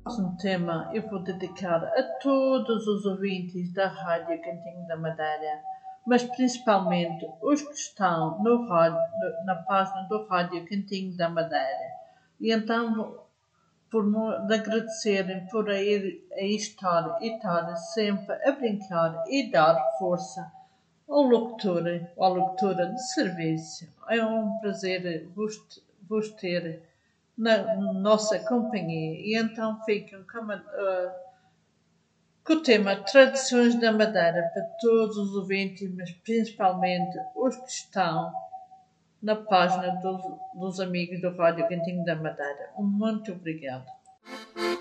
Um tema eu vou dedicar a todos os ouvintes da Rádio Cantinho da Madeira, mas principalmente os que estão na página do Rádio Cantinho da Madeira. E então, por me agradecerem por aí estar sempre a brincar e dar força ao locutor ou à locutora de serviço. É um prazer vos ter na nossa companhia. E então ficam com o tema Tradições da Madeira para todos os ouvintes, mas principalmente os que estão na página dos amigos do Rádio Cantinho da Madeira. Muito obrigado.